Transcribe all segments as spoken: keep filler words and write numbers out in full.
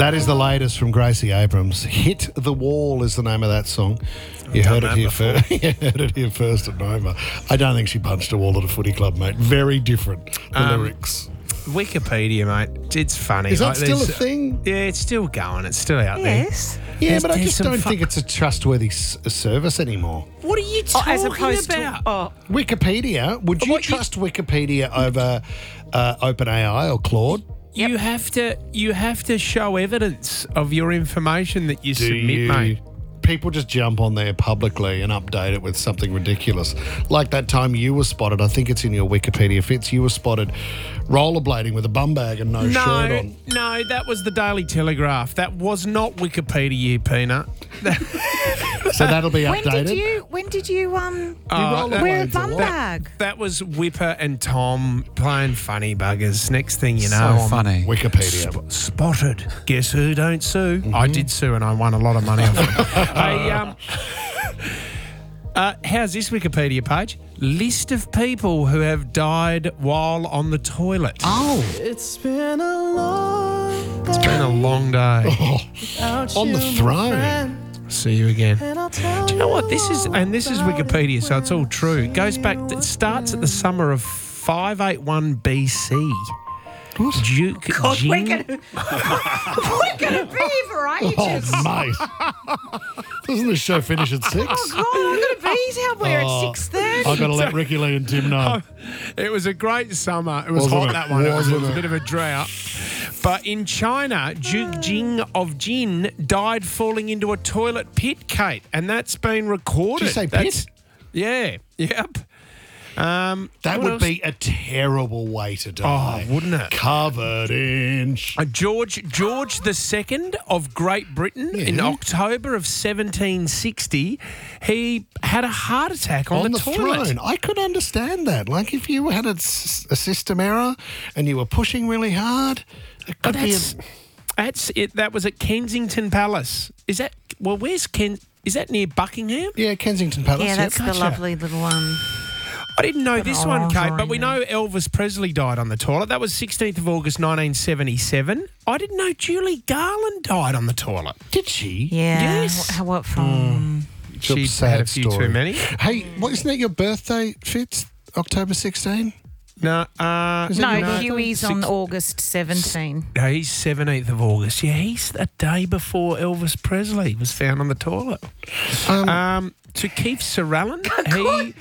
That is the latest from Gracie Abrams. Hit the Wall is the name of that song. You heard it here first. You heard it here first at Nova. I don't think she punched a wall at a footy club, mate. Very different, the Um, lyrics. Wikipedia, mate. It's funny. Is that Like, still a there's- thing? Yeah, it's still going. It's still out there. Yes. Yeah, There's- but I there's just some don't fu- think it's a trustworthy s- service anymore. What are you Oh, talking as opposed about? to oh, Wikipedia, would you What you- trust Wikipedia over uh, OpenAI or Claude? You have to. You have to show evidence of your information that you Do submit, you- mate. People just jump on there publicly and update it with something ridiculous. Like that time you were spotted, I think it's in your Wikipedia, Fitz, you were spotted rollerblading with a bum bag and no, shirt No, on. no, that was the Daily Telegraph. That was not Wikipedia, Peanut. So that'll be when updated. did you when did you um Oh, that- wear a rollerblades a bum lot. bag? That was Whipper and Tom playing funny buggers. Next thing you know, So I'm funny. Wikipedia. sp- spotted. Guess who don't sue? I did sue and I won a lot of money off it. Hey, um, uh, how's this Wikipedia page? List of people who have died while on the toilet. Oh, It's been a long It's been a long day. without on you, the my throne. friend, See you again. and I'll tell Do you know what this is? And this is Wikipedia, so it's all true. It goes back. It starts at the summer of five eighty-one B C. What? Duke God, we're Jing. gonna we're gonna be here for ages. Oh, mate. Doesn't the show finish at six? Oh God, I'm gonna be here. We're Oh. at six thirty. I've got to let Ricky Lee and Tim know. It was a great summer. It was Wasn't hot it? that one. It was, it Wasn't was a it? bit of a drought. But in China, Duke Jing of Jin died falling into a toilet pit, Kate, and that's been recorded. Did you say That's- pit? Yeah. Yep. Um, That what would else? be a terrible way to die. Oh, wouldn't it? Covered in... sh- Uh, George George the Second of Great Britain in Yeah. October of seventeen sixty, he had a heart attack on, on the, the toilet. throne. I could understand that. Like if you had a, s- a system error and you were pushing really hard, it But could be. that's, A, that's it. That was at Kensington Palace. Is that well? Where's Ken? Is that near Buckingham? yeah, Kensington Palace. Yeah, that's the Gotcha. lovely little um. I didn't know this one, Kate, but we orange know Elvis Presley died on the toilet. That was sixteenth of August, nineteen seventy-seven. I didn't know Julie Garland died on the toilet. Did she? Yeah. Yes. What, what from? She Sad had a few story. too many. Hey, what isn't that your birthday, Fitz? October sixteenth? No, uh, Is it No, your birthday? Huey's on Six- August seventeenth. No, he's seventeenth of August. Yeah, he's a day before Elvis Presley was found on the toilet. Um, Um, to Keith Sarallan, he.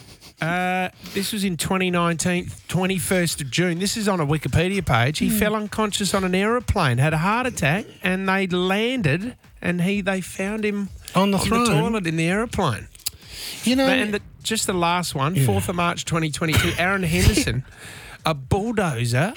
Uh, this was in twenty nineteen, twenty-first of June. This is on a Wikipedia page. He fell unconscious on an aeroplane, had a heart attack, and they landed, and he they found him On the on throne? the toilet in the aeroplane. you know, And the, just the last one, fourth of March twenty twenty-two, Aaron Henderson, a bulldozer,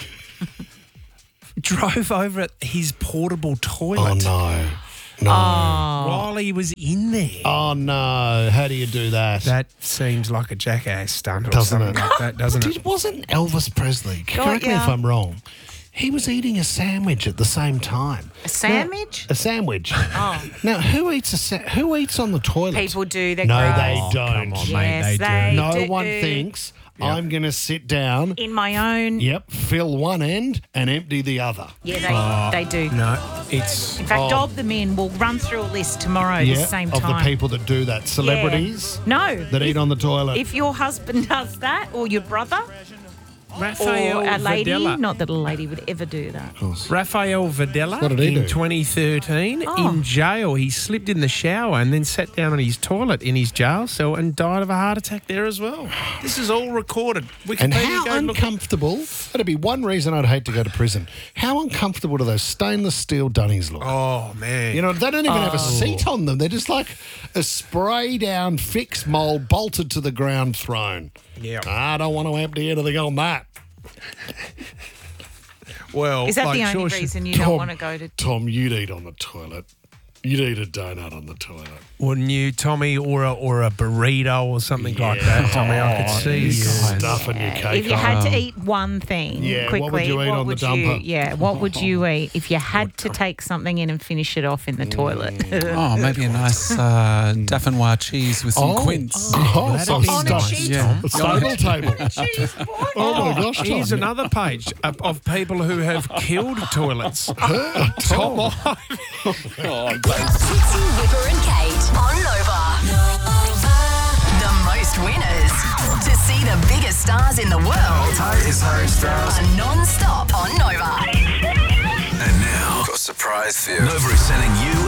drove over at his portable oh toilet no, no, while he was in there. oh no! How do you do that? That seems like a jackass stunt or Doesn't something it? like that, doesn't it? Did, wasn't Elvis Presley? Correct me yeah. if I'm wrong. He was eating a sandwich at the same time. A sandwich? A sandwich. Oh, Now, who eats a sa- who eats on the toilet? people do. They're No, gross. they Oh, don't. come on, mate, Yes, they they do. No do. one thinks I'm going to sit down. In my own. Yep, fill one end and empty the other. Yeah, they they do. No, it's In fact, Oh. Dob the Men will run through a list tomorrow at Yeah, the same of time. the people that do that, celebrities Yeah. No. that if, eat on the toilet. If your husband does that, or your brother, Raphael or a lady, Videla. not that a lady would ever do that. Raphael Videla What did he in do? twenty thirteen Oh. in jail. He slipped in the shower and then sat down on his toilet in his jail cell and died of a heart attack there as well. This is all recorded. Wikipedia, and how go look- uncomfortable, that'd be one reason I'd hate to go to prison. How uncomfortable do those stainless steel dunnies look? Oh, man. You know, they don't even have a Oh. seat on them. They're just like a spray down fixed mold bolted to the ground thrown. Yeah. I don't want to empty anything on that. Well, Is that like the only George- reason you Tom- don't want to go to? Tom, you'd eat on the toilet. You'd eat a donut on the toilet. Wouldn't you, Tommy, or a, or a burrito or something like that, Tommy? I could see you. Stuffing your cake. If you had to eat one thing Yeah, what quickly, would you eat on the would dumper? you, yeah, what would you eat if you had to take something in and finish it off in the toilet? Oh, maybe a nice uh, Dauphinoise cheese with some Oh. quince. Oh, That'd so be On a stuff. cheese Yeah. A stable table. Cheese boy. Oh, my gosh, Tom. Here's another page of, of people who have killed toilets. Top live. Fitzy, Whipper and Kate on Nova. The most winners. To see the biggest stars in the world Hi, it's Harry Styles. are non-stop on Nova. And now, got a surprise for you. Nova is sending you